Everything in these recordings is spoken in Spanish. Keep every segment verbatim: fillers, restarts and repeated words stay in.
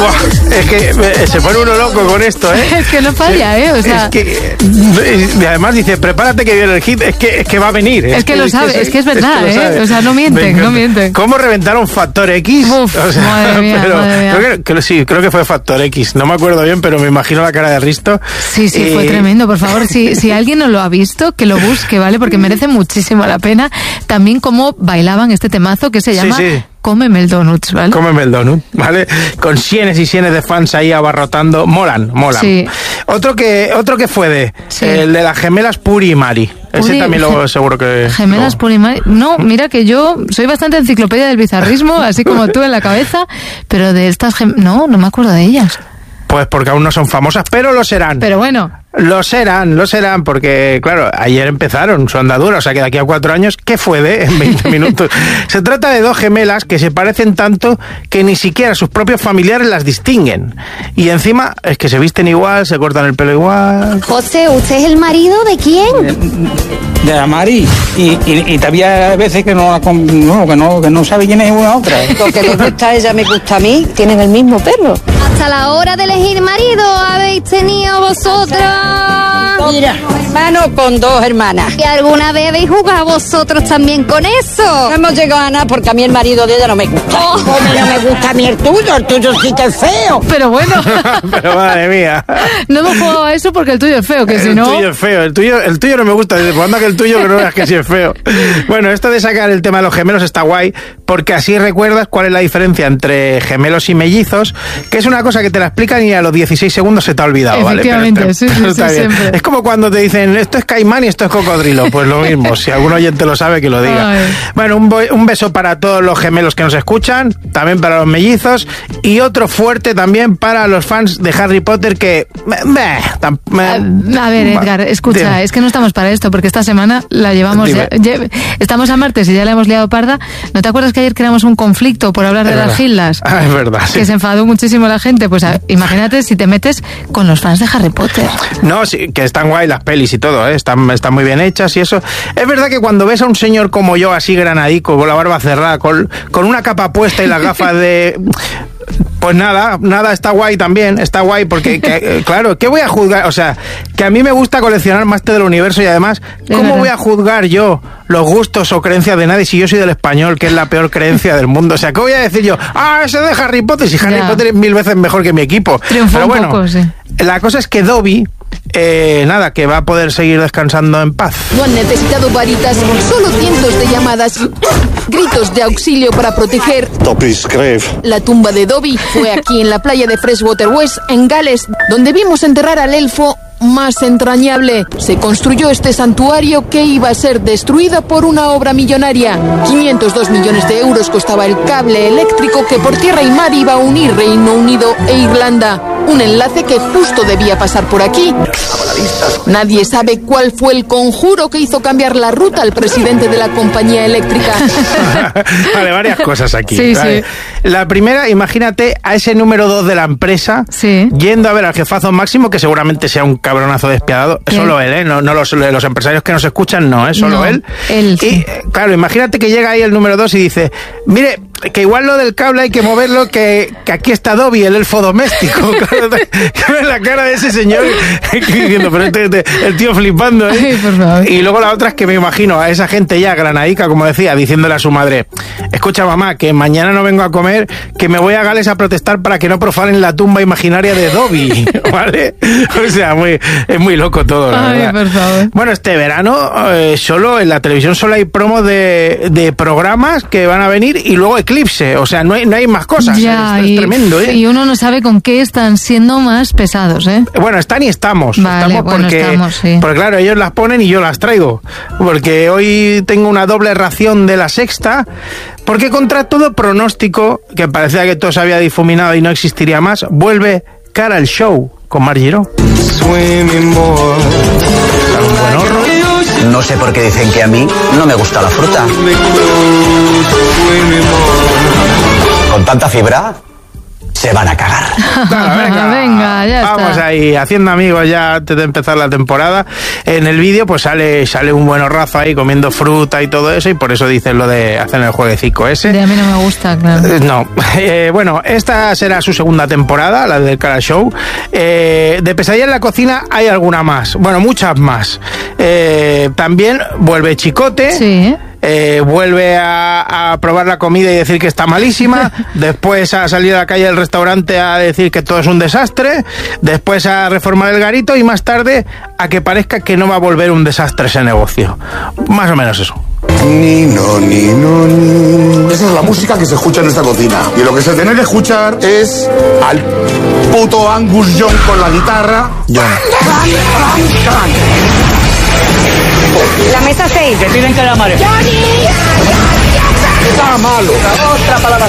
Buah, es que se pone uno loco con esto, ¿eh? Es que no falla, ¿eh? O sea, es que, y además dice, prepárate que viene el hit, es que, es que va a venir. Es, es que, que lo sabe, es que es, es, que es verdad, es que ¿eh? O sea, no mienten, no mienten. ¿Cómo reventaron Factor X? Uf, o sea, madre mía, pero, madre mía. Creo que, creo, sí, creo que fue Factor X, no me acuerdo bien, pero me imagino la cara de Risto. Sí, sí, y... fue tremendo, por favor, si, si alguien no lo ha visto, que lo busque, ¿vale? Porque merece muchísimo la pena. También cómo bailaban este temazo que se llama... Sí, sí. Cómeme el donut, ¿vale? Cómeme el donut, ¿vale? Con cienes y cienes de fans ahí abarrotando. Molan, molan. Sí. Otro que otro que fue de, sí. el de las gemelas Puri y Mari. Puri, Ese también lo seguro que... Gemelas no. Puri y Mari. No, mira que yo soy bastante enciclopedia del bizarrismo, así como tú en la cabeza, pero de estas gem... No, no me acuerdo de ellas. Pues porque aún no son famosas, pero lo serán. Pero bueno... Lo serán, lo serán, porque, claro, ayer empezaron su andadura, o sea que de aquí a cuatro años, ¿qué fue de en veinte minutos? Se trata de dos gemelas que se parecen tanto que ni siquiera sus propios familiares las distinguen. Y encima es que se visten igual, se cortan el pelo igual. José, ¿usted es el marido de quién? De, de la Mari. Y, y, y todavía hay veces que no, no, que no, que no sabe quién es una a otra. Lo que le gusta a ella me gusta a mí, tienen el mismo pelo. Hasta la hora de elegir marido habéis tenido vosotras. Mira, hermano con dos hermanas. ¿Y alguna vez habéis jugado vosotros también con eso? No hemos llegado a nada porque a mí el marido de ella no me gusta. Oh. Como no me gusta a mí el tuyo, el tuyo sí que es feo. Pero bueno. Pero madre mía. No hemos jugado a eso porque el tuyo es feo, que si no... El tuyo es feo, el tuyo, el tuyo no me gusta. Pues anda que el tuyo que no veas que sí es feo. Bueno, esto de sacar el tema de los gemelos está guay porque así recuerdas cuál es la diferencia entre gemelos y mellizos, que es una cosa que te la explican y a los dieciséis segundos se te ha olvidado, ¿vale? Efectivamente, pero, sí, sí, sí, siempre. Es como cuando te dicen, esto es caimán y esto es cocodrilo. Pues lo mismo, si algún oyente lo sabe, que lo diga. Ay. Bueno, un, un beso para todos los gemelos que nos escuchan, también para los mellizos, y otro fuerte también para los fans de Harry Potter que... Meh, tam, meh, a, a ver, Edgar, escucha, dime. Es que no estamos para esto, porque esta semana la llevamos... Ya, ya, estamos a martes y ya la hemos liado parda. ¿No te acuerdas que ayer creamos un conflicto por hablar es de verdad. las gildas? Ah, es verdad, sí. Que se enfadó muchísimo la gente. Pues a, imagínate si te metes con los fans de Harry Potter. No, sí, que están guay las pelis y todo, ¿eh? están, están muy bien hechas y eso. Es verdad que cuando ves a un señor como yo, así granadico, con la barba cerrada, con, con una capa puesta y las gafas de... Pues nada, nada, está guay también, está guay porque, que, claro, ¿qué voy a juzgar? O sea, que a mí me gusta coleccionar Máster del Universo y además, ¿cómo voy a juzgar yo los gustos o creencias de nadie si yo soy del español, que es la peor creencia del mundo? O sea, ¿qué voy a decir yo? Ah, ese de Harry Potter, si Harry ya. Potter es mil veces mejor que mi equipo. Triunfó Pero bueno, un poco, sí. La cosa es que Dobby, eh, nada, que va a poder seguir descansando en paz. No han necesitado varitas, solo cientos de llamadas, gritos de auxilio para proteger la tumba de Dobby. Fue aquí en la playa de Freshwater West, en Gales, donde vimos enterrar al elfo más entrañable. Se construyó este santuario que iba a ser destruido por una obra millonaria. quinientos dos millones de euros costaba el cable eléctrico que por tierra y mar iba a unir Reino Unido e Irlanda. Un enlace que justo debía pasar por aquí. Nadie sabe cuál fue el conjuro que hizo cambiar la ruta al presidente de la compañía eléctrica. Vale, varias cosas aquí. Sí, vale. sí. La primera, imagínate a ese número dos de la empresa sí. yendo a ver al jefazo máximo, que seguramente sea un cabronazo despiadado. ¿Qué? Solo él, ¿eh? No, no los, los empresarios que nos escuchan, no, es ¿eh? Solo no, él. él sí. Y claro, imagínate que llega ahí el número dos y dice, mire, que igual lo del cable hay que moverlo, que, que aquí está Dobby, el elfo doméstico. Claro, que ves la cara de ese señor diciendo, pero este, este, el tío flipando, ¿eh? Ay, por favor. Y luego la otra es que me imagino a esa gente ya granadica, como decía, diciéndole a su madre, escucha mamá, que mañana no vengo a comer, que me voy a Gales a protestar para que no profanen la tumba imaginaria de Dobby, ¿vale? O sea, muy, es muy loco todo, la Ay, verdad. por favor. Bueno, este verano eh, solo en la televisión solo hay promo de, de programas que van a venir y luego Eclipse, o sea, no hay, no hay más cosas. Ya, es, y, es tremendo, ¿eh? Y uno no sabe con qué están siendo más pesados, ¿eh? Bueno, están y estamos. Vale, estamos bueno, porque, estamos, sí. porque claro, ellos las ponen y yo las traigo. Porque hoy tengo una doble ración de La Sexta, porque contra todo pronóstico, que parecía que todo se había difuminado y no existiría más, vuelve Cara al Show con Mar Giró. No sé por qué dicen que a mí no me gusta la fruta. ¿Con tanta fibra? se van a cagar. Claro, venga, venga, ya vamos está. ahí, haciendo amigos ya antes de empezar la temporada. En el vídeo pues sale sale un buen razo ahí comiendo fruta y todo eso, y por eso dicen lo de hacer el jueguecico ese. De a mí no me gusta, claro. Eh, No, eh, bueno, esta será su segunda temporada, la del Cara Show. Eh, de Pesadilla en la cocina hay alguna más, bueno, muchas más. Eh, también vuelve Chicote. Sí. Eh, vuelve a, a probar la comida y decir que está malísima, después a salir a la calle del restaurante a decir que todo es un desastre, después a reformar el garito y más tarde a que parezca que no va a volver un desastre ese negocio. Más o menos eso. Ni no, ni no, ni. Esa es la música que se escucha en esta cocina. Y lo que se tiene que escuchar es al puto Angus Young con la guitarra. John. La mesa seis. Te piden que la mare. Está malo. Otra palabra.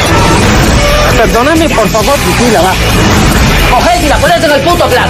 Perdóname, por favor, Priscila, va. Coged y la pones en el puto plato.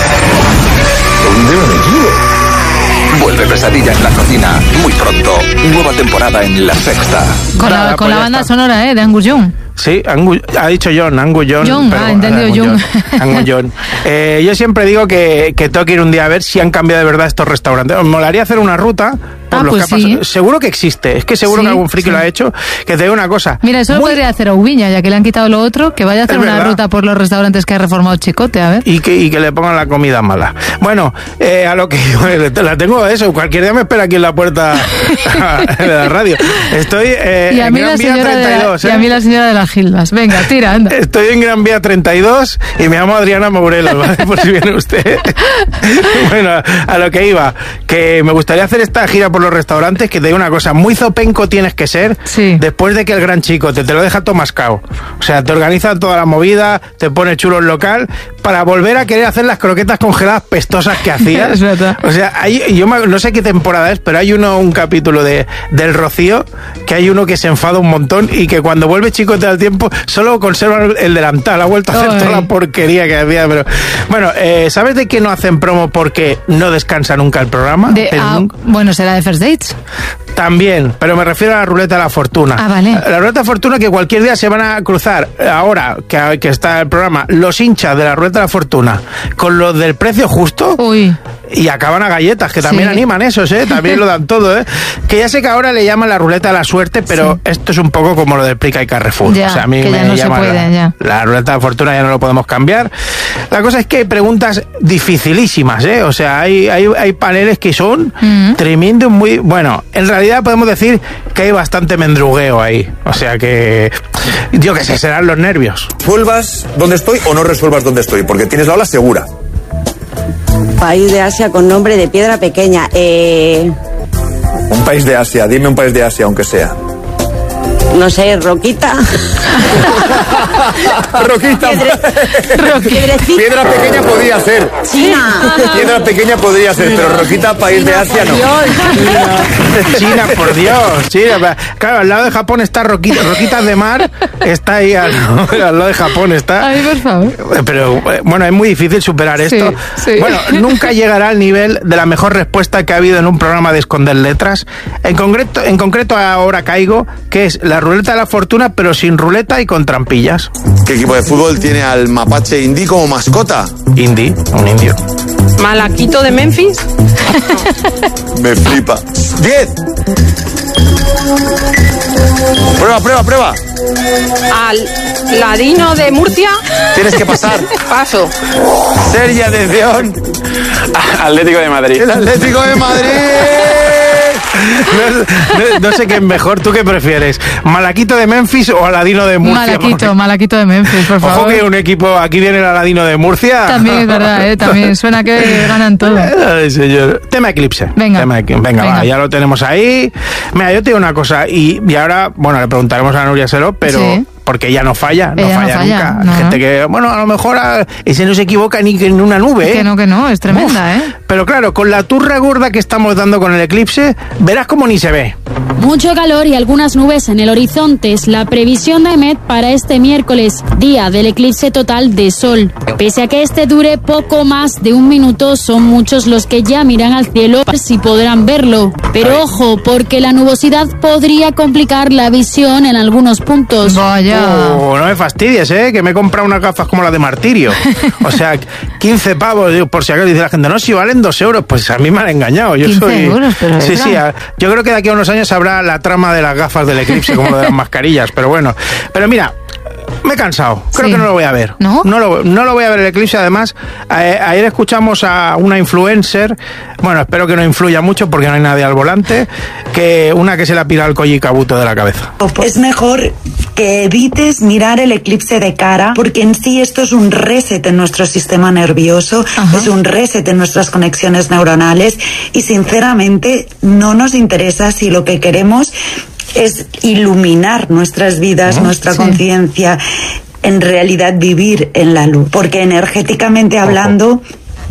¿Dónde me he metido? Vuelve Pesadilla en la cocina muy pronto. Nueva temporada en La Sexta. Con Nada, la, con pues la ya banda está. sonora, ¿eh? De Angus Young. Sí, Angus, ha dicho John, Angus John. John, pero, ah, entendido Angus John. Angus John. Eh, yo siempre digo que, que tengo que ir un día a ver si han cambiado de verdad estos restaurantes. Me molaría hacer una ruta por Ah, los pues que ha sí. pasado. Seguro que existe, es que seguro Sí, que algún friki sí. lo ha hecho. Que te digo una cosa. Mira, eso lo muy- podría hacer a Ubiña, ya que le han quitado lo otro, que vaya a hacer Es una verdad. ruta por los restaurantes que ha reformado Chicote, a ver. Y que, y que le pongan la comida mala. Bueno, eh, a lo que la tengo eso, cualquier día me espera aquí en la puerta de la radio. Estoy eh, Y a, en mí Gran la Vía señora de treinta y la, dos. y a ¿eh? mí la señora de las Gildas. Venga, tira, anda. Estoy en Gran Vía treinta y dos y me llamo Adriana Morelos, ¿vale? Por si viene usted. Bueno, a lo que iba, que me gustaría hacer esta gira por los restaurantes, que te digo una cosa, muy zopenco tienes que ser Sí. después de que el gran chico te, te lo deja todo mascao. O sea, te organiza toda la movida, te pone chulo el local, para volver a querer hacer las croquetas congeladas pestosas que hacías. Es verdad. O sea, hay, yo me- no sé qué temporada es, pero hay uno, un capítulo de del Rocío, que hay uno que se enfada un montón y que cuando vuelve Chicote al tiempo solo conserva el, el delantal, ha vuelto a hacer Ay. toda la porquería que hacía. Pero bueno, eh, ¿sabes de qué no hacen promo porque no descansa nunca el programa? De, El ah, nunca- bueno, será de First Dates. También, pero me refiero a la ruleta de la fortuna. Ah, vale. La ruleta de fortuna, que cualquier día se van a cruzar, ahora que, que está el programa, los hinchas de la ruleta de la fortuna con los del precio justo. Uy. Y acaban a galletas, que también Sí. animan esos, ¿eh? También lo dan todo, ¿eh? Que ya sé que ahora le llaman la ruleta de la suerte, pero Sí. esto es un poco como lo del Prica y Carrefour. Ya, o sea, a mí que me ya no se llama puede, la, ya. la ruleta de la fortuna, ya no lo podemos cambiar. La cosa es que hay preguntas dificilísimas, ¿eh? O sea, hay, hay, hay paneles que son Mm. tremendos, muy... Bueno, en realidad podemos decir que hay bastante mendrugueo ahí. O sea que... Yo qué sé, serán los nervios. Resuelvas dónde estoy o no resuelvas dónde estoy, porque tienes la ola segura. País de Asia con nombre de piedra pequeña. Eh, Un país de Asia, dime un país de Asia, aunque sea. no sé, Roquita. Roquita. Piedrecita. Piedra pequeña podría ser. China. Piedra pequeña podría ser, pero Roquita, país de Asia, no. China, por Dios, China. Claro, al lado de Japón está Roquita, Roquitas de Mar, está ahí al, al lado de Japón está. Ay, por favor. Pero eh, bueno, es muy difícil superar Sí, esto. sí. Bueno, nunca llegará al nivel de la mejor respuesta que ha habido en un programa de esconder letras. En concreto, en concreto ahora caigo, que es la ruleta de la fortuna, pero sin ruleta y con trampillas. ¿Qué equipo de fútbol tiene al mapache indí como mascota? Indie, un indio. Malaquito de Memphis. Me flipa. ¡Diez! Prueba, prueba, prueba. Al ladino de Murcia. Tienes que pasar. Paso. Sergio de León. Atlético de Madrid. El Atlético de Madrid. No, no- no sé qué es mejor, ¿tú qué prefieres? ¿Malaquito de Memphis o Aladino de Murcia? Malaquito, Malaquito de Memphis, por Ojo favor. que un equipo, aquí viene el Aladino de Murcia. También es verdad, ¿eh? También suena que ganan todo. Ay, señor. Tema Eclipse. Venga. Tema Eclipse. Venga, Venga. va, ya lo tenemos ahí. Mira, yo te digo una cosa, y, y ahora, bueno, le preguntaremos a Nuria Seró, pero... Sí. Porque ella no falla, no Ella no falla, falla, nunca. no, Gente no. que, bueno, a lo mejor a- ese no se equivoca ni que en una nube, ¿eh? Que no, que no, es tremenda, ¿eh? Pero claro, con la turra gorda que estamos dando con el eclipse, verás como ni se ve. Mucho calor y algunas nubes en el horizonte es la previsión de Met para este miércoles, día del eclipse total de sol. Pese a que este dure poco más de un minuto, son muchos los que ya miran al cielo a ver si podrán verlo. Pero ojo, porque la nubosidad podría complicar la visión en algunos puntos. Vaya. ya. Uh, no me fastidies, ¿eh? Que me he comprado unas gafas como las de Martirio. O sea, quince pavos, digo, por si acaso dice la gente, no, si valen dos euros, pues a mí me han engañado. Yo quince soy... euros, pero sí, sí, a... yo creo que de aquí a unos años habrá la trama de las gafas del eclipse, como lo de las mascarillas, pero bueno. Pero mira, me he cansado, creo sí. que no lo voy a ver. ¿No? No lo, no lo voy a ver el eclipse, además, eh, ayer escuchamos a una influencer, bueno, espero que no influya mucho porque no hay nadie al volante, que una que se la pira al Koji Kabuto de la cabeza. Es mejor que evites mirar el eclipse de cara, porque en sí esto es un reset en nuestro sistema nervioso, Ajá. es un reset en nuestras conexiones neuronales y sinceramente no nos interesa si lo que queremos es iluminar nuestras vidas, oh, nuestra sí. conciencia, en realidad vivir en la luz, porque energéticamente hablando,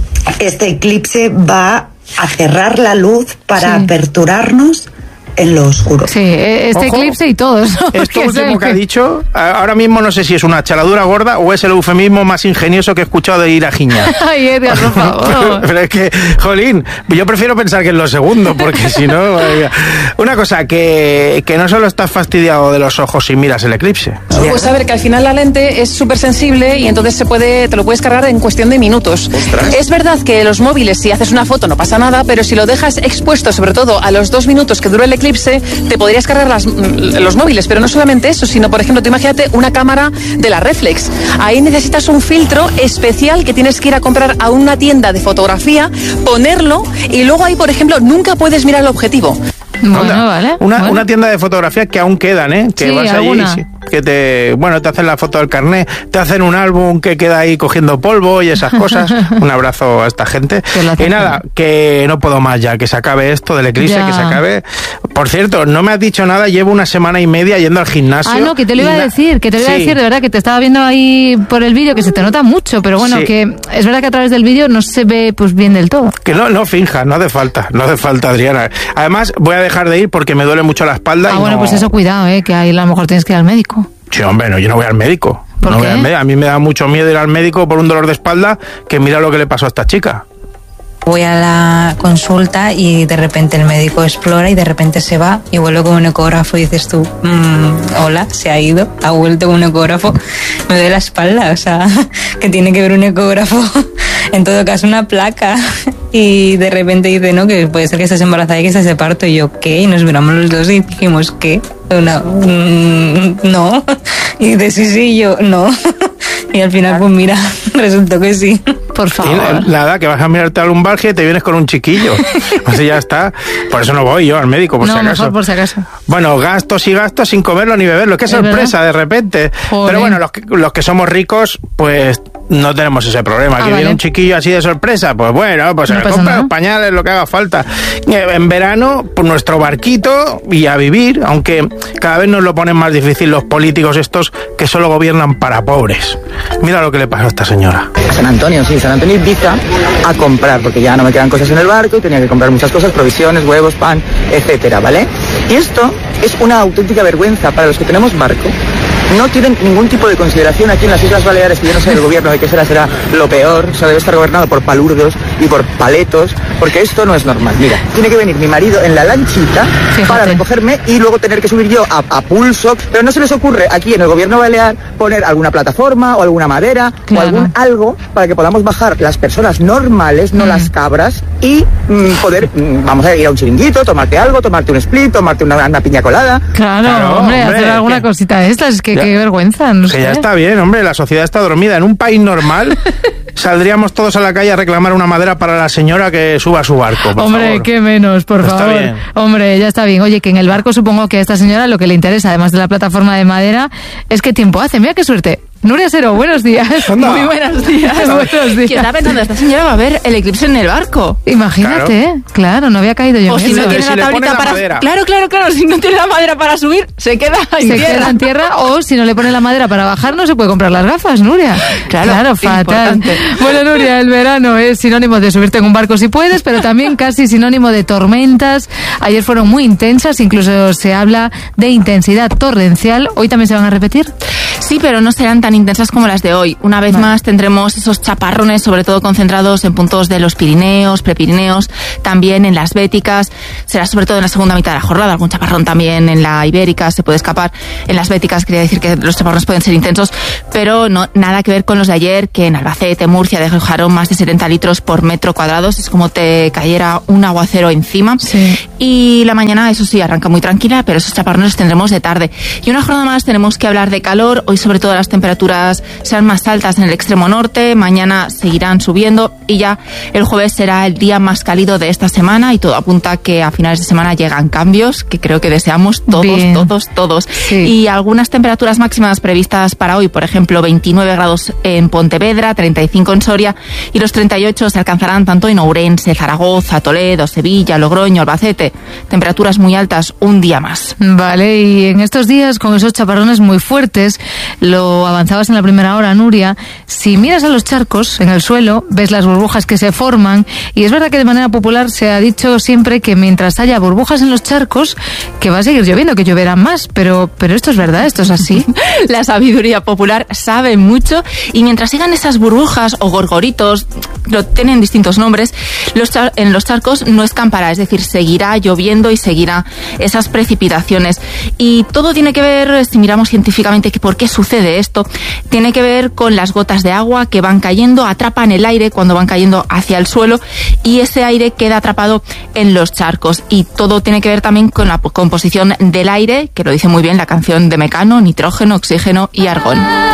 este eclipse va a cerrar la luz para sí. aperturarnos en lo oscuro. Sí, este Ojo, eclipse y todos, ¿no? Esto último que ha dicho, ahora mismo no sé si es una chaladura gorda o es el eufemismo más ingenioso que he escuchado de ir a giñar. Ay, Edgar, por favor. pero, pero es que, jolín, yo prefiero pensar que es lo segundo, porque si no... Una cosa, que, que no solo estás fastidiado de los ojos si miras el eclipse. Pues a ver, que al final la lente es súper sensible y entonces se puede, te lo puedes cargar en cuestión de minutos. Ostras. Es verdad que los móviles, si haces una foto no pasa nada, pero si lo dejas expuesto, sobre todo a los dos minutos que dura el eclipse, te podrías cargar las, los móviles, pero no solamente eso, sino por ejemplo, tú imagínate una cámara de la reflex. Ahí necesitas un filtro especial que tienes que ir a comprar a una tienda de fotografía, ponerlo y luego ahí, por ejemplo, nunca puedes mirar el objetivo. Bueno, Onda, vale. Una, bueno. una tienda de fotografía que aún quedan, ¿eh? Que sí, vas allí, sí, que te, bueno, te hacen la foto del carnet, te hacen un álbum que queda ahí cogiendo polvo y esas cosas. Un abrazo a esta gente. Y nada, que no puedo más ya, que se acabe esto del eclipse, ya. que se acabe. Por cierto, no me has dicho nada, llevo una semana y media yendo al gimnasio. Ah, no, que te lo iba a decir, que te lo iba sí. a decir, de verdad, que te estaba viendo ahí por el vídeo, que se te nota mucho, pero bueno, sí. que es verdad que a través del vídeo no se ve pues bien del todo. Que no, no finjas, no hace falta, no hace falta, Adriana. Además, voy a dejar de ir porque me duele mucho la espalda. Ah, y bueno, no... pues eso, cuidado, eh, que ahí a lo mejor tienes que ir al médico. Sí, hombre, no, yo no voy al médico. ¿Por no qué? Voy al médico. A mí me da mucho miedo ir al médico por un dolor de espalda, que mira lo que le pasó a esta chica. Voy a la consulta y de repente el médico explora y de repente se va y vuelve con un ecógrafo y dices tú, mmm, hola, se ha ido, ha vuelto con un ecógrafo, me duele la espalda, o sea, que tiene que ver un ecógrafo, en todo caso una placa, y de repente dice, no, que puede ser que estés embarazada y que estés de parto, y yo, ¿qué? Y nos miramos los dos y dijimos, ¿qué? Una, mmm, no, y dice, sí, sí, yo, no. Y al final, pues mira, resultó que sí. Por favor. Y nada, que vas a mirarte a la lumbalgia y te vienes con un chiquillo. Así ya está. Por eso no voy yo al médico, por no, si acaso. Mejor por si acaso. Bueno, gastos y gastos sin comerlo ni beberlo. Qué sorpresa, de repente. Joder. Pero bueno, los que, los que somos ricos, pues no tenemos ese problema. Ah, que vale. viene un chiquillo así de sorpresa, pues bueno, pues no se le compra los pañales, lo que haga falta. En verano, pues nuestro barquito y a vivir, aunque cada vez nos lo ponen más difícil los políticos estos que solo gobiernan para pobres. Mira lo que le pasó a esta señora. San Antonio, sí, San Antonio Ibiza a comprar, porque ya no me quedan cosas en el barco y tenía que comprar muchas cosas, provisiones, huevos, pan, etcétera, ¿vale? Y esto es una auténtica vergüenza para los que tenemos barco. No tienen ningún tipo de consideración aquí en las Islas Baleares, que yo no sé el gobierno de qué será, será lo peor, o sea, debe estar gobernado por palurdos y por paletos, porque esto no es normal. Mira, tiene que venir mi marido en la lanchita Fíjate. para recogerme y luego tener que subir yo a, a pulso, pero no se les ocurre aquí en el gobierno balear poner alguna plataforma o alguna madera claro. o algún algo para que podamos bajar las personas normales, no mm. las cabras, y mm, poder, mm, vamos a ir a un chiringuito, tomarte algo, tomarte un split, tomarte una, una piña colada. Claro, claro hombre, hombre, hacer alguna que... cosita de estas, es que qué vergüenza, no que sé. ya está bien, hombre, la sociedad está dormida. En un país normal saldríamos todos a la calle a reclamar una madera para la señora que suba a su barco, por Hombre, favor. qué menos, por está favor. Bien. Hombre, ya está bien. Oye, que en el barco supongo que a esta señora lo que le interesa, además de la plataforma de madera, es qué tiempo hace. Mira qué suerte. Nuria Sero, buenos días. Anda. Muy buenos días, buenos días. ¿Quién está pensando? Esta señora va a ver el eclipse en el barco. Imagínate, claro, claro no había caído yo. O si no tiene si la tablita la para... Madera. Claro, claro, claro, si no tiene la madera para subir, se queda en se tierra. queda en tierra, o si no le pone la madera para bajar, no se puede comprar las gafas, Nuria. Claro, claro fatal. Importante. Bueno, Nuria, el verano es sinónimo de subirte en un barco si puedes, pero también casi sinónimo de tormentas. Ayer fueron muy intensas, incluso se habla de intensidad torrencial. ¿Hoy también se van a repetir? Sí, pero no serán tan intensas como las de hoy. Una vez vale. más tendremos esos chaparrones, sobre todo concentrados en puntos de los Pirineos, Prepirineos, también en las Béticas. Será sobre todo en la segunda mitad de la jornada. Algún chaparrón también en la Ibérica se puede escapar. En las Béticas quería decir que los chaparrones pueden ser intensos, pero no nada que ver con los de ayer, que en Albacete, Murcia dejaron más de setenta litros por metro cuadrado. Es como te cayera un aguacero encima. Sí. Y la mañana, eso sí, arranca muy tranquila, pero esos chaparrones tendremos de tarde. Y una jornada más tenemos que hablar de calor. Hoy sobre todo las temperaturas serán más altas en el extremo norte, mañana seguirán subiendo y ya el jueves será el día más cálido de esta semana y todo apunta que a finales de semana llegan cambios que creo que deseamos todos, Bien. todos, todos. Sí. Y algunas temperaturas máximas previstas para hoy, por ejemplo, veintinueve grados en Pontevedra, treinta y cinco en Soria y los treinta y ocho se alcanzarán tanto en Ourense, Zaragoza, Toledo, Sevilla, Logroño, Albacete. Temperaturas muy altas un día más. Vale, y en estos días con esos chaparrones muy fuertes, lo avanzabas en la primera hora, Nuria, si miras a los charcos en el suelo, ves las burbujas que se forman y es verdad que de manera popular se ha dicho siempre que mientras haya burbujas en los charcos, que va a seguir lloviendo, que lloverá más, pero, pero esto es verdad, esto es así. La sabiduría popular sabe mucho y mientras sigan esas burbujas o gorgoritos, lo tienen distintos nombres, los char- en los charcos no escampará, es decir, seguirá lloviendo y seguirá esas precipitaciones. Y todo tiene que ver, si miramos científicamente que por qué sucede esto, tiene que ver con las gotas de agua que van cayendo, atrapan el aire cuando van cayendo hacia el suelo y ese aire queda atrapado en los charcos. Y todo tiene que ver también con la composición del aire, que lo dice muy bien la canción de Mecano, nitrógeno, oxígeno y argón.